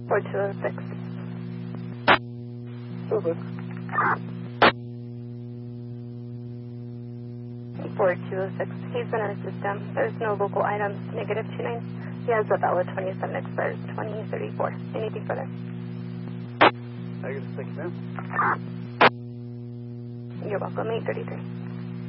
4206. 4206. He's in our system. There's no local items. -29. He has a valid 27 expires 2034. Anything further? Negative, thank you, ma'am. You're welcome. 833.